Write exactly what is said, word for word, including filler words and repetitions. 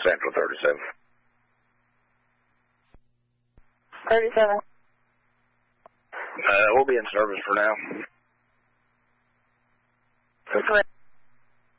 Central thirty-seven. thirty-seven. Uh, we'll be in service for now.